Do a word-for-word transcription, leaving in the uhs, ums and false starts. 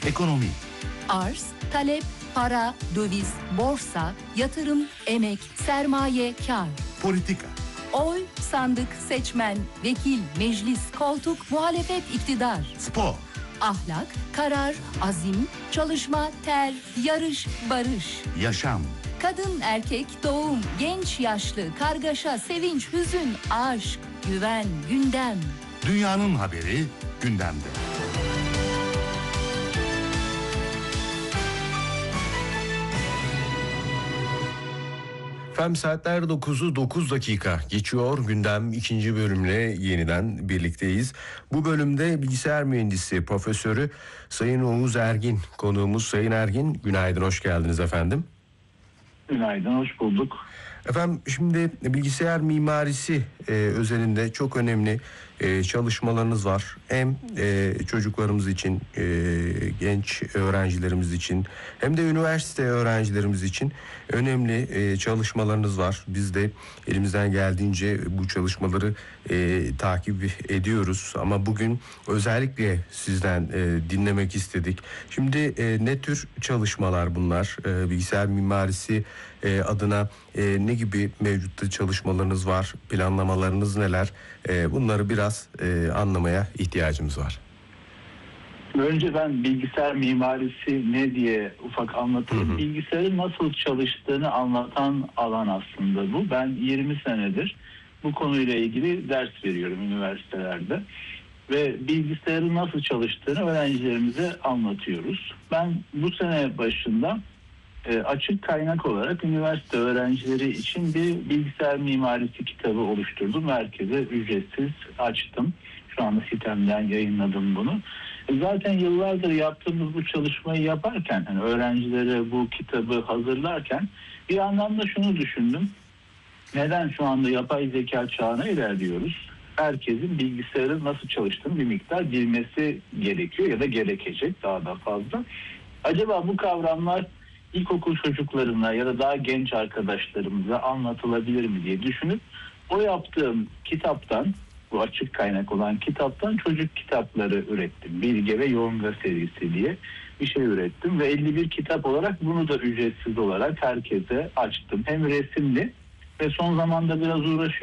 Ekonomi. Arz, talep, para, döviz, borsa, yatırım, emek, sermaye, kar. Politika. Oy, sandık, seçmen, vekil, meclis, koltuk, muhalefet, iktidar. Spor. Ahlak, karar, azim, çalışma, ter, yarış, barış. Yaşam. Kadın, erkek, doğum, genç, yaşlı, kargaşa, sevinç, hüzün, aşk, güven, gündem. Dünyanın haberi gündemde. Efendim saatler dokuzu dokuz dakika geçiyor. Gündem ikinci bölümle yeniden birlikteyiz. Bu bölümde bilgisayar mühendisi profesörü Sayın Oğuz Ergin konuğumuz. Sayın Ergin, günaydın, hoş geldiniz efendim. Günaydın, hoş bulduk. Efendim şimdi bilgisayar mimarisi e, özelinde çok önemli e, çalışmalarınız var. Hem e, çocuklarımız için, e, genç öğrencilerimiz için hem de üniversite öğrencilerimiz için önemli e, çalışmalarınız var. Biz de elimizden geldiğince bu çalışmaları e, takip ediyoruz. Ama bugün özellikle sizden e, dinlemek istedik. Şimdi e, ne tür çalışmalar bunlar? E, bilgisayar mimarisi e, adına e, ne gibi mevcutta çalışmalarınız var? Planlamalarınız neler? E, bunları biraz e, anlamaya ihtiyacımız var. Önce ben bilgisayar mimarisi ne diye ufak anlatayım. Hı hı. Bilgisayarın nasıl çalıştığını anlatan alan aslında bu. Ben yirmi senedir bu konuyla ilgili ders veriyorum üniversitelerde. Ve bilgisayarın nasıl çalıştığını öğrencilerimize anlatıyoruz. Ben bu sene başında e, açık kaynak olarak üniversite öğrencileri için bir bilgisayar mimarisi kitabı oluşturdum. Herkese ücretsiz açtım. Şu anda sitemden yayınladım bunu. Zaten yıllardır yaptığımız bu çalışmayı yaparken, yani öğrencilere bu kitabı hazırlarken bir yandan da şunu düşündüm. Neden şu anda yapay zeka çağına ilerliyoruz? Herkesin bilgisayarın nasıl çalıştığını bir miktar bilmesi gerekiyor ya da gerekecek daha da fazla. Acaba bu kavramlar ilkokul çocuklarına ya da daha genç arkadaşlarımıza anlatılabilir mi diye düşünüp o yaptığım kitaptan, bu açık kaynak olan kitaptan çocuk kitapları ürettim. Bilge ve Yonga serisi diye bir şey ürettim ve elli bir kitap olarak bunu da ücretsiz olarak herkese açtım. Hem resimli ve son zamanda biraz uğraşıyorum.